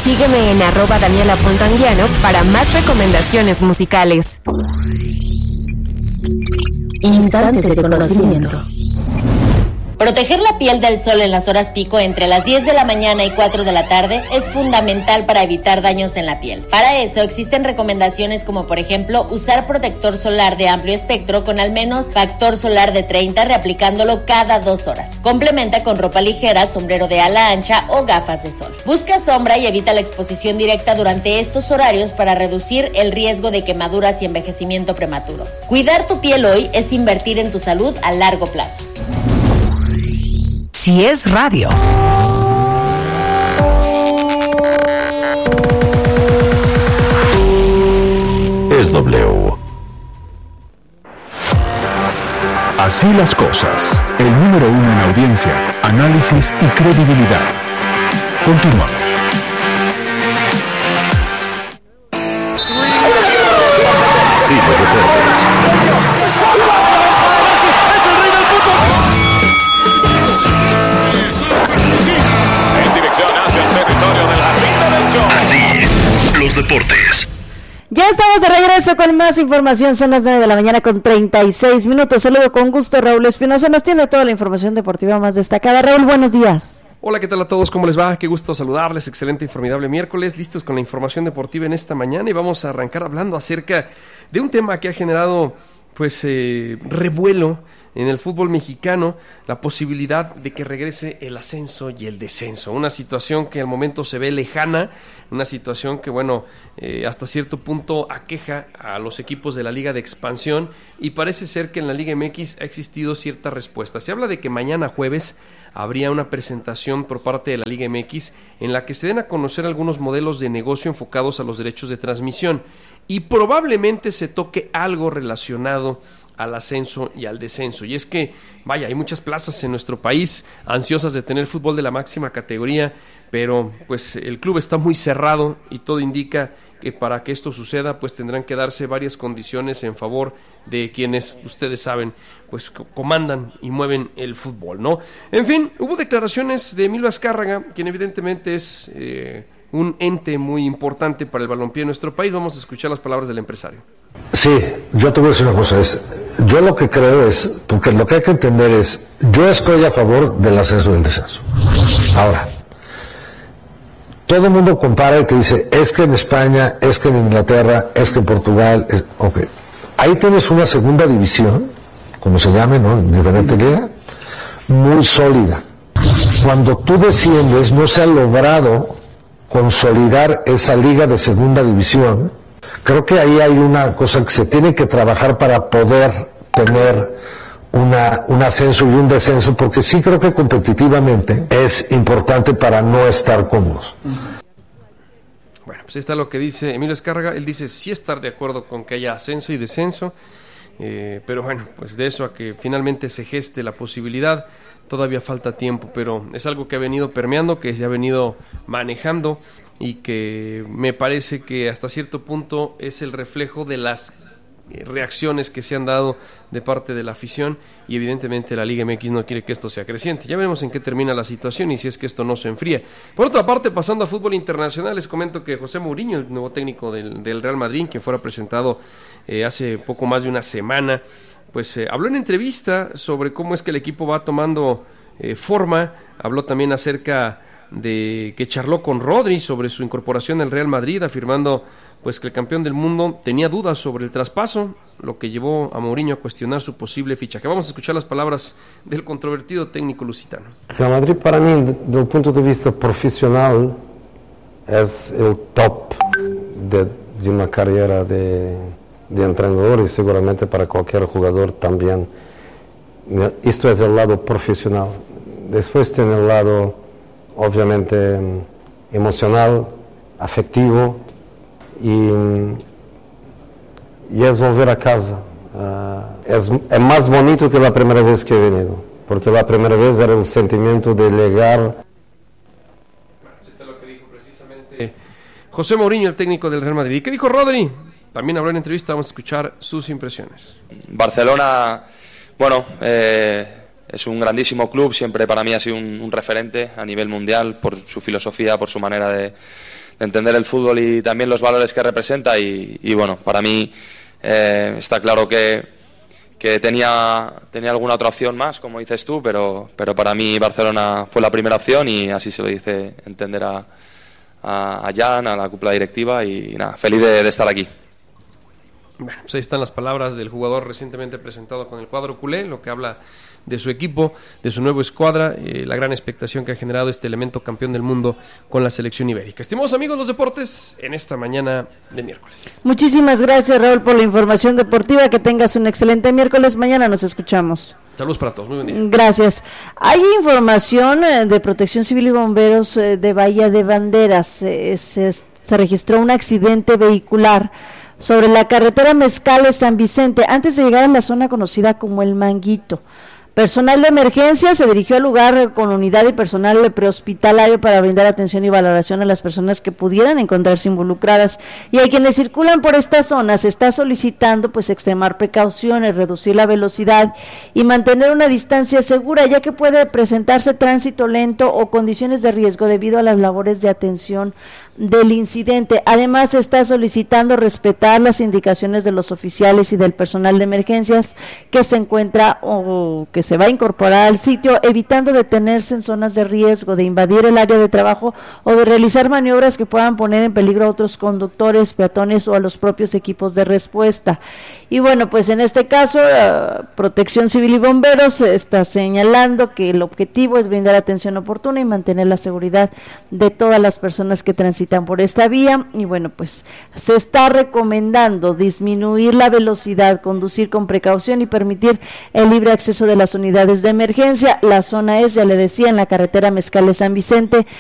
Sígueme en @Daniela.Anguiano para más recomendaciones musicales. Instantes de conocimiento. Proteger la piel del sol en las horas pico entre las 10 de la mañana y 4 de la tarde es fundamental para evitar daños en la piel. Para eso existen recomendaciones como por ejemplo usar protector solar de amplio espectro con al menos factor solar de 30 reaplicándolo cada 2 horas. Complementa con ropa ligera, sombrero de ala ancha o gafas de sol. Busca sombra y evita la exposición directa durante estos horarios para reducir el riesgo de quemaduras y envejecimiento prematuro. Cuidar tu piel hoy es invertir en tu salud a largo plazo. Si es radio. Es W. Así las cosas. El número 1 en audiencia, análisis y credibilidad. Continuamos. Sí, los deportes. Los deportes. Ya estamos de regreso con más información, son las 9 de la mañana con 36 minutos. Saludo con gusto Raúl Espinosa, nos tiene toda la información deportiva más destacada. Raúl, buenos días. Hola, ¿qué tal a todos? ¿Cómo les va? Qué gusto saludarles, excelente y formidable miércoles, listos con la información deportiva en esta mañana y vamos a arrancar hablando acerca de un tema que ha generado revuelo en el fútbol mexicano, la posibilidad de que regrese el ascenso y el descenso, una situación que al momento se ve lejana, una situación que hasta cierto punto aqueja a los equipos de la Liga de Expansión y parece ser que en la Liga MX ha existido cierta respuesta. Se habla de que mañana jueves habría una presentación por parte de la Liga MX en la que se den a conocer algunos modelos de negocio enfocados a los derechos de transmisión y probablemente se toque algo relacionado al ascenso y al descenso. Y es que, hay muchas plazas en nuestro país ansiosas de tener fútbol de la máxima categoría, pero pues el club está muy cerrado y todo indica que para que esto suceda pues tendrán que darse varias condiciones en favor de quienes, ustedes saben, pues comandan y mueven el fútbol, ¿no? En fin, hubo declaraciones de Emilio Azcárraga, quien evidentemente es un ente muy importante para el balompié en nuestro país. Vamos a escuchar las palabras del empresario. Sí, yo te voy a decir una cosa, yo lo que creo es, porque lo que hay que entender es, yo estoy a favor del ascenso y del descenso. Ahora, todo el mundo compara y te dice, es que en España, es que en Inglaterra, es que en Portugal, ok. Ahí tienes una segunda división, como se llame, ¿no? En diferente liga, muy sólida. Cuando tú desciendes, no se ha logrado consolidar esa liga de segunda división. Creo que ahí hay una cosa que se tiene que trabajar para poder tener un ascenso y un descenso, porque sí creo que competitivamente es importante para no estar cómodos. Bueno, pues está lo que dice Emilio Azcárraga. Él dice sí estar de acuerdo con que haya ascenso y descenso, pero pues de eso a que finalmente se geste la posibilidad todavía falta tiempo, pero es algo que ha venido permeando, que se ha venido manejando y que me parece que hasta cierto punto es el reflejo de las reacciones que se han dado de parte de la afición y evidentemente la Liga MX no quiere que esto sea creciente. Ya veremos en qué termina la situación y si es que esto no se enfría. Por otra parte, pasando a fútbol internacional, les comento que José Mourinho, el nuevo técnico del Real Madrid, quien fuera presentado hace poco más de una semana, pues habló en entrevista sobre cómo es que el equipo va tomando forma. Habló también acerca de que charló con Rodri sobre su incorporación al Real Madrid, afirmando pues que el campeón del mundo tenía dudas sobre el traspaso, lo que llevó a Mourinho a cuestionar su posible fichaje. Vamos a escuchar las palabras del controvertido técnico lusitano. Real Madrid para mí, desde el punto de vista profesional, es el top de una carrera de entrenador y seguramente para cualquier jugador también. Esto es el lado profesional. Después tiene el lado, obviamente, emocional, afectivo, y es volver a casa. Es más bonito que la primera vez que he venido, porque la primera vez era el sentimiento de llegar. Esto es lo que dijo precisamente José Mourinho, el técnico del Real Madrid. ¿Qué dijo Rodri? También habló en entrevista, vamos a escuchar sus impresiones. Barcelona, es un grandísimo club, siempre para mí ha sido un referente a nivel mundial por su filosofía, por su manera de entender el fútbol y también los valores que representa y bueno, para mí está claro que tenía alguna otra opción más, como dices tú, pero para mí Barcelona fue la primera opción y así se lo hice entender a Jan, a la cúpula directiva y nada, feliz de estar aquí. Bueno, pues ahí están las palabras del jugador recientemente presentado con el cuadro culé, lo que habla de su equipo, de su nuevo escuadra, la gran expectación que ha generado este elemento campeón del mundo con la selección ibérica. Estimados amigos, los deportes en esta mañana de miércoles. Muchísimas gracias, Raúl, por la información deportiva. Que tengas un excelente miércoles. Mañana nos escuchamos. Saludos para todos, muy buen día. Gracias. Hay información de Protección Civil y Bomberos de Bahía de Banderas. Se registró un accidente vehicular sobre la carretera Mezcales-San Vicente, antes de llegar a la zona conocida como El Manguito. Personal de emergencia se dirigió al lugar con unidad y personal prehospitalario para brindar atención y valoración a las personas que pudieran encontrarse involucradas. Y a quienes circulan por esta zona se está solicitando pues extremar precauciones, reducir la velocidad y mantener una distancia segura, ya que puede presentarse tránsito lento o condiciones de riesgo debido a las labores de atención del incidente. Además, se está solicitando respetar las indicaciones de los oficiales y del personal de emergencias que se encuentra o que se va a incorporar al sitio, evitando detenerse en zonas de riesgo, de invadir el área de trabajo o de realizar maniobras que puedan poner en peligro a otros conductores, peatones o a los propios equipos de respuesta. Y bueno, pues en este caso, Protección Civil y Bomberos está señalando que el objetivo es brindar atención oportuna y mantener la seguridad de todas las personas que transitan por esta vía. Y bueno, pues se está recomendando disminuir la velocidad, conducir con precaución y permitir el libre acceso de las unidades de emergencia. La zona es, ya le decía, en la carretera Mezcales-San Vicente,